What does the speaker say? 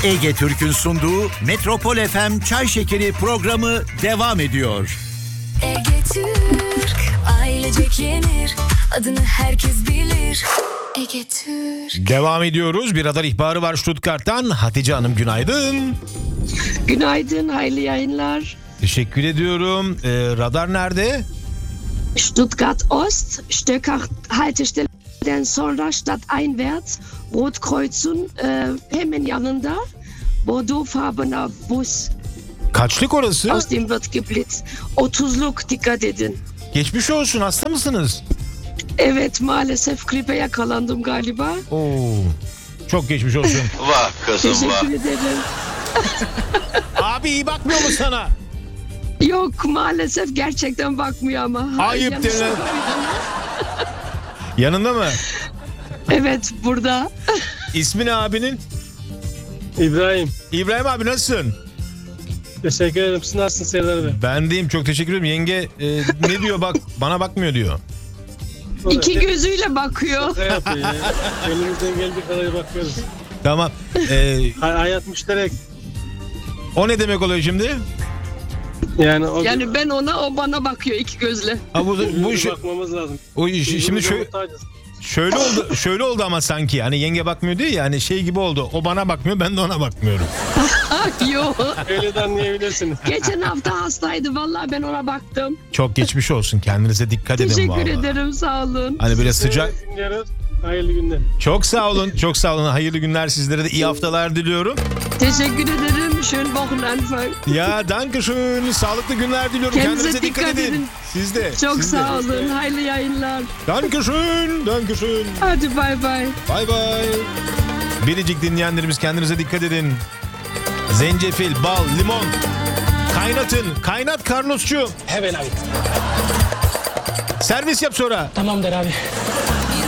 Ege Türk'ün sunduğu Metropol FM Çay Şekeri programı devam ediyor. Ege Türk, ailecek yenir, adını herkes bilir. Ege Türk. Devam ediyoruz. Bir radar ihbarı var Stuttgart'tan. Hatice Hanım günaydın. Günaydın, hayırlı yayınlar. Teşekkür ediyorum. Radar nerede? Stuttgart Ost, Stöcker Haltestelleden sonra stadteinwärts, Rotkreuz'un hemen yanında Bordeauxfarbener Bus. Kaçlık orası? Aus dem wird geblitzt. 30'luk, dikkat edin. Geçmiş olsun, hasta mısınız? Evet, maalesef gripe yakalandım galiba. Oo, çok geçmiş olsun. Vah kızım vah. Teşekkür ederim. Abi iyi bakmıyor mu sana? Yok, maalesef gerçekten bakmıyor ama. Ayıp denen. Yanında mı? Evet, burada. İsmi ne abinin? İbrahim. İbrahim abi nasılsın? Teşekkür ederim. Siz nasılsınız Serdar Bey? Ben deyim, çok teşekkür ederim. Yenge ne diyor bak, bana bakmıyor diyor. İki gözüyle bakıyor. Ne yapıyor ya? Elimizden geldiği kadar bakıyoruz. Tamam. Hayat müşterek. O ne demek oluyor şimdi? Yani o Yani ben ona, o bana bakıyor iki gözle. Ha, bu birbirimize işi, bakmamız lazım. o işi, şimdi Birbirimize muhtacız. şöyle oldu ama sanki. Hani yenge bakmıyor diyor ya, hani şey gibi oldu. O bana bakmıyor, ben de ona bakmıyorum. Yok. Öyle de anlayabilirsiniz. Geçen hafta hastaydı. Vallahi ben ona baktım. Çok geçmiş olsun. Kendinize dikkat edin Teşekkür vallahi. ederim. Sağ olun. Hani böyle sıcak. Evet, dinliyoruz. Hayırlı günler. Çok sağ olun. Çok sağ olun. Hayırlı günler sizlere de. İyi haftalar diliyorum. Teşekkür ederim. Schönen Wochenanfang. Ya danke schön. Sağlıklı günler diliyorum. Kendinize dikkat dikkat edin. edin. Siz de. Çok siz de. sağ olun. Hayırlı yayınlar. Danke schön. Danke schön. Hadi bay bay. Bay bay. Biricik dinleyenlerimiz, kendinize dikkat edin. Zencefil, bal, limon. Kaynatın. Kaynat Carlos'cu. Hemen abi. Servis yap sonra. Tamamdır abi.